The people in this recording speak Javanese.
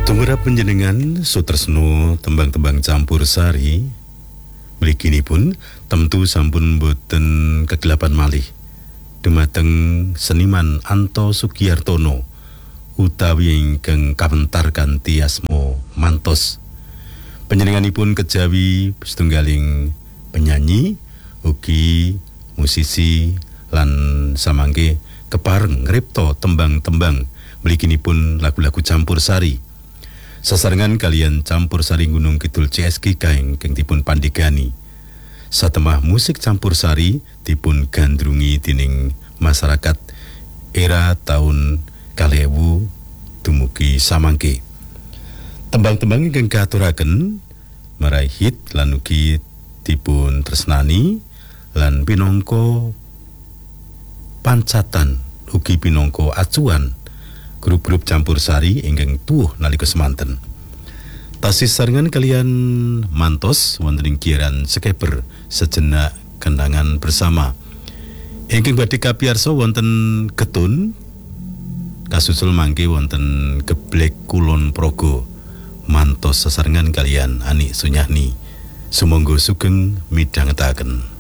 Tumrap panjenengan sutresno tembang-tembang campursari mliginipun temtu sampun boten kegelapan malih dumateng seniman Anto Sugiartono utawi ingkang kawentar kanthi asma Mantos. Panjenenganipun kejawi setunggaling penyanyi ugi musisi lan samangke kepareng ngripta tembang-tembang mliginipun lagu-lagu campursari. Sesarengan kalian campursari Gunung Kidul CSGK ingkang dipun pandhegani. Satemah musik campursari dipun gandrungi dening masyarakat era tahun 2000 dumugi samangke. Tembang-tembang ingkang katuraken marahi hit lan ugi dipun tresnani lan pinangka pancatan ugi pinangka acuan grup-grup campursari ingkang tuwuh nalika semanten. Tasih sarengan kalian Mantos wonten ing kiaran Sekeber sejenak kendangan bersama. Ingkang badhe kapiyarsa wonten Getun kasusul mangke wonten Geblek Kulon Progo. Mantos sesarengan kalian Ani Sunyahni. Sumangga sugeng midhangetaken.